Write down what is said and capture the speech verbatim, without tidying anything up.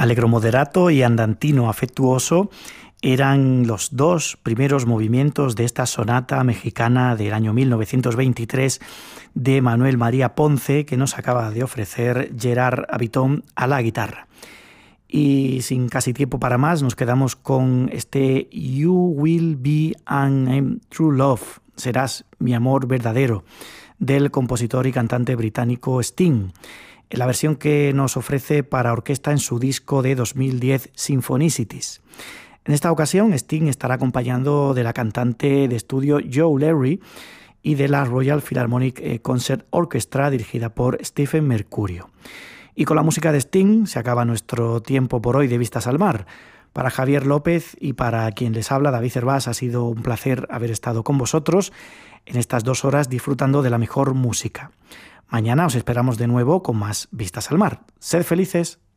Allegro moderato y andantino afectuoso eran los dos primeros movimientos de esta sonata mexicana del año mil novecientos veintitrés de Manuel María Ponce, que nos acaba de ofrecer Gerard Habitón a la guitarra. Y sin casi tiempo para más, nos quedamos con este You Will Be an True Love, serás mi amor verdadero, del compositor y cantante británico Sting, en la versión que nos ofrece para orquesta en su disco de dos mil diez, Symphonicities. En esta ocasión, Sting estará acompañado de la cantante de estudio Joe Larry y de la Royal Philharmonic Concert Orchestra, dirigida por Stephen Mercurio. Y con la música de Sting se acaba nuestro tiempo por hoy de Vistas al Mar. Para Javier López y para quien les habla, David Cervás, ha sido un placer haber estado con vosotros en estas dos horas disfrutando de la mejor música. Mañana os esperamos de nuevo con más Vistas al Mar. Sed felices.